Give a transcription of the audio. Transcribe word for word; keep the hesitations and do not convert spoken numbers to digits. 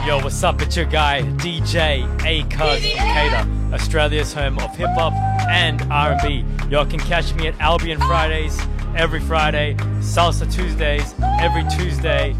Yo, what's up? It's your guy, D J A-Cuz Decatur, Australia's home of hip-hop and R and B. Y'all can catch me at Albion Fridays every Friday, Salsa Tuesdays every Tuesday,